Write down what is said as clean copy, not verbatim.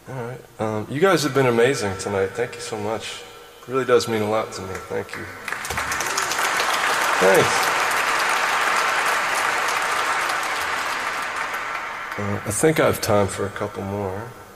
All right. You guys have been amazing tonight. Thank you so much. It really does mean a lot to me. Thank you. Thanks. I think I have time for a couple more.